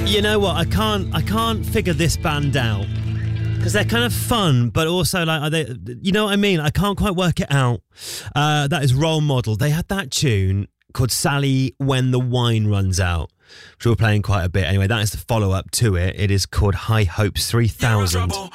You know what? I can't figure this band out because they're kind of fun, but also like, are they? You know what I mean? I can't quite work it out. That is Role Model. They had that tune called Sally When the Wine Runs Out, which we were playing quite a bit. Anyway, that is the follow-up to it. It is called High Hopes 3000.